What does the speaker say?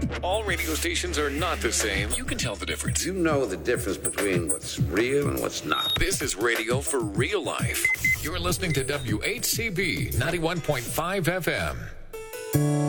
All radio stations are not the same. You can tell the difference. You know the difference between what's real and what's not. This is radio for real life. You're listening to WHCB 91.5 FM.